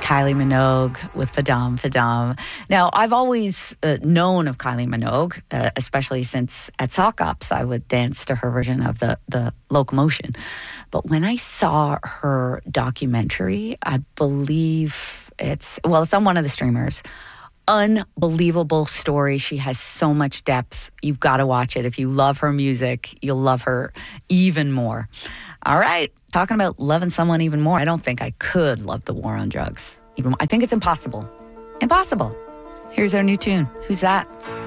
Kylie Minogue with Fadam Fadam. Now, I've always known of Kylie Minogue, especially since at Sock Ops I would dance to her version of the Locomotion. But when I saw her documentary, I believe it's on one of the streamers. Unbelievable story. She has so much depth. You've got to watch it. If you love her music, you'll love her even more. All right. Talking about loving someone even more. I don't think I could love the war on drugs. I think it's impossible. Impossible. Here's our new tune. Who's that?